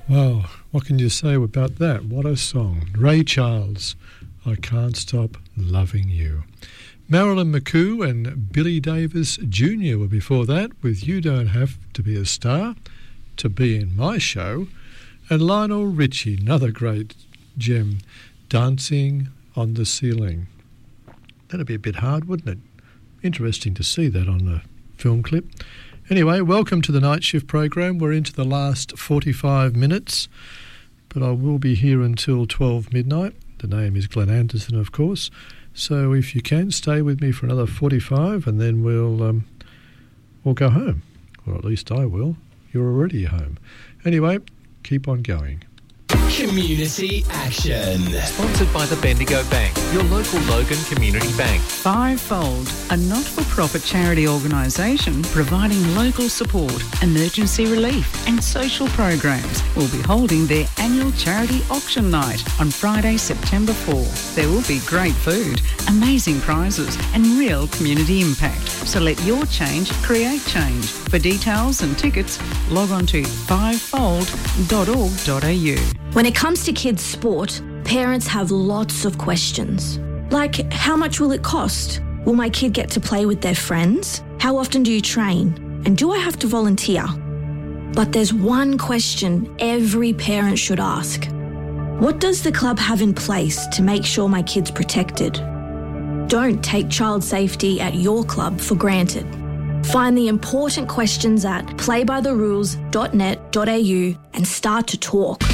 Well, what can you say about that? What a song. Ray Charles, I Can't Stop Loving You. Marilyn McCoo and Billy Davis Jr. were before that with You Don't Have to Be a Star to Be in My Show. And Lionel Richie, another great gem, Dancing on the Ceiling. That'd be a bit hard, wouldn't it? Interesting to see that on the film clip. Anyway, welcome to the Night Shift program. We're into the last 45 minutes, but I will be here until 12 midnight. The name is Glenn Anderson, of course. So if you can, stay with me for another 45 and then we'll go home. Or at least I will. You're already home. Anyway, keep on going. Community Action. Sponsored by the Bendigo Bank, your local Logan Community Bank. Fivefold, a not-for-profit charity organisation providing local support, emergency relief and social programs, will be holding their annual charity auction night on Friday, September 4. There will be great food, amazing prizes and real community impact. So let your change create change. For details and tickets, log on to fivefold.org.au. When it comes to kids' sport, parents have lots of questions. Like, how much will it cost? Will my kid get to play with their friends? How often do you train? And do I have to volunteer? But there's one question every parent should ask. What does the club have in place to make sure my kid's protected? Don't take child safety at your club for granted. Find the important questions at playbytherules.net.au and start to talk.